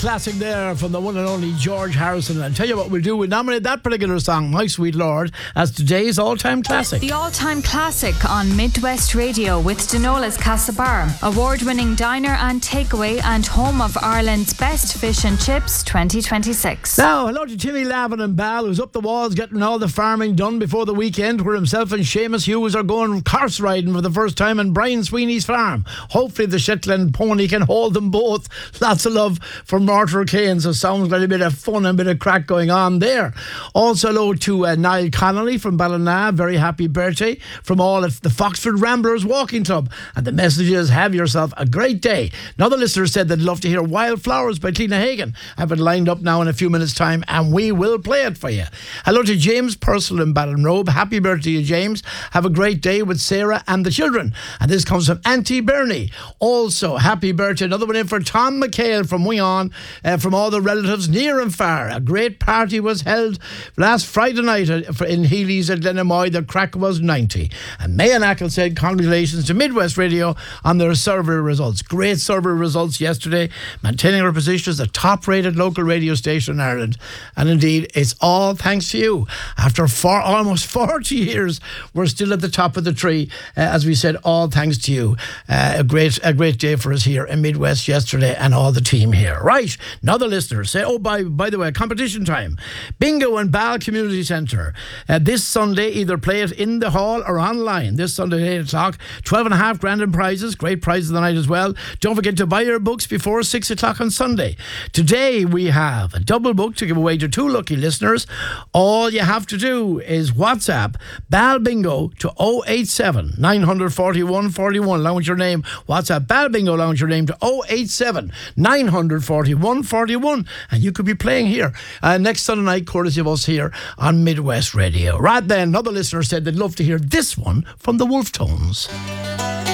Classic there from the one and only George Harrison. I'll tell you what we'll do. We'll nominate that particular song, My Sweet Lord, as today's all-time classic. The all-time classic on Midwest Radio with Denola's Castlebar, award-winning diner and takeaway and home of Ireland's best fish and chips 2026. Now, hello to Timmy Lavin and Bal, who's up the walls getting all the farming done before the weekend, where himself and Seamus Hughes are going horse riding for the first time on Brian Sweeney's farm. Hopefully the Shetland pony can hold them both. Lots of love from Martyr Kane, so sounds like a bit of fun and a bit of crack going on there. Also hello to Niall Connolly from Ballina, very happy birthday from all of the Foxford Ramblers Walking Club, and the message is, have yourself a great day. Another listener said they'd love to hear Wildflowers by Tina Hagen. I have it lined up now in a few minutes time and we will play it for you. Hello to James Purcell in Ballinrobe, happy birthday to James, have a great day with Sarah and the children. And this comes from Auntie Bernie, also happy birthday. Another one in for Tom McHale from Wion, from all the relatives near and far. A great party was held last Friday night in Healy's at Glenamoy. The crack was 90. And Mayan Ackle said congratulations to Midwest Radio on their survey results. Great survey results yesterday, maintaining our position as the top rated local radio station in Ireland. And indeed, it's all thanks to you. After almost 40 years, we're still at the top of the tree. As we said, all thanks to you. A great day for us here in Midwest yesterday and all the team here. Right, another listener say, by the way, competition time. Bingo and Bal Community Centre. This Sunday, either play it in the hall or online. This Sunday at 8 o'clock. 12.5 grand in prizes. Great prizes of the night as well. Don't forget to buy your books before 6 o'clock on Sunday. Today we have a double book to give away to 2 lucky listeners. All you have to do is WhatsApp Bal Bingo to 087 941 41 along with your name. WhatsApp Bal Bingo along with your name to 087 941 41, and you could be playing here next Sunday night, courtesy of us here on Midwest Radio. Right then, another listener said they'd love to hear this one from the Wolf Tones.